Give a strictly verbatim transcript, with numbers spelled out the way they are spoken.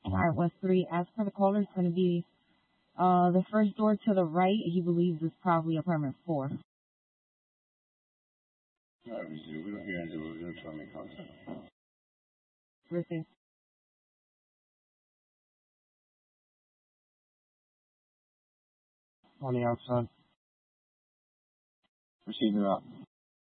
Alright, West three, as per the caller, it's going to be uh, the first door to the right. He believes is probably apartment four. Alright, we do. We don't hear anything. We're going to try to make contact. Received. On the outside. Receiving up.